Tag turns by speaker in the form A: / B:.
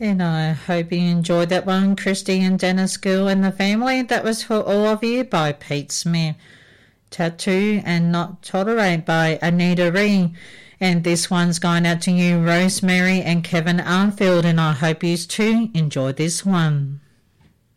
A: And I hope you enjoyed that one, Christy and Dennis Gill and the family. That was For All of You by Pete Smith. Tattoo and Not Tolerate by Anita Ree. And this one's going out to you, Rosemary and Kevin Armfield, and I hope you too enjoy this one.